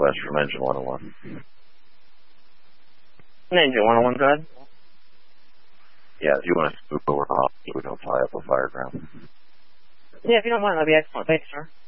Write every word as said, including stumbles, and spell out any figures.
West from Engine one oh one. Engine one oh one, go ahead. Yeah, if you want to scoop over to hospital, we don't tie up a fire ground. Yeah, if you don't mind, that'd be excellent. Thanks, sir.